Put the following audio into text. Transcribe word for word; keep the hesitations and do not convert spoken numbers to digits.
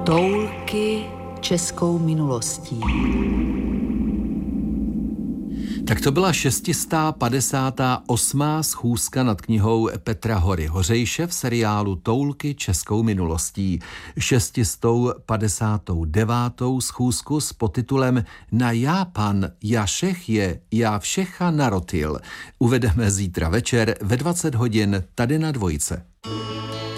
Toulky českou minulostí. Tak to byla šestistá padesátá osmá schůzka nad knihou Petra Hory Hořejše v seriálu Toulky českou minulostí. šestistou padesátou devátou schůzku s podtitulem Na Jápan já všech je, já všecha narodil uvedeme zítra večer ve dvacet hodin tady na Dvojce.